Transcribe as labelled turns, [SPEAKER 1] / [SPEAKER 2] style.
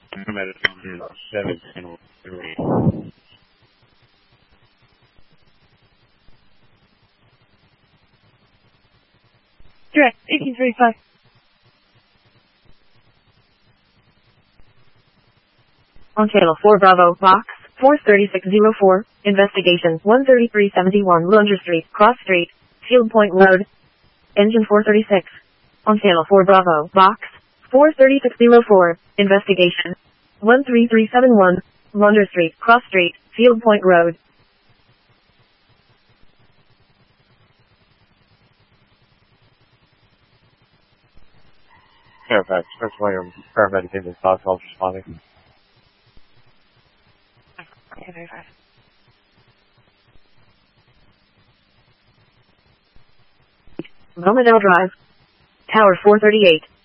[SPEAKER 1] Medicine 703.
[SPEAKER 2] Direct 1835. On channel 4 Bravo, box 43604, investigation 13371 Lunger Street, Cross Street, Field Point Road, engine 436. On channel 4 Bravo, box 43604, investigation 13371 Lunger Street, Cross Street, Field Point Road.
[SPEAKER 1] Fairfax, first one, your paramedic in this box, help responding.
[SPEAKER 2] 1835. Romedale Drive, Tower 438.